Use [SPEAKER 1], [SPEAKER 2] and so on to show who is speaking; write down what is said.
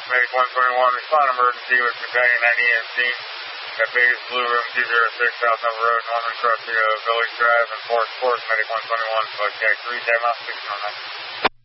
[SPEAKER 1] Medic 121, respond emergency with Battalion 90 and scene at Vegas Blue Room 206 South Nova Road, Norman across the Village Drive and Forest Court, Medic 121, Jack 3, time out, 619.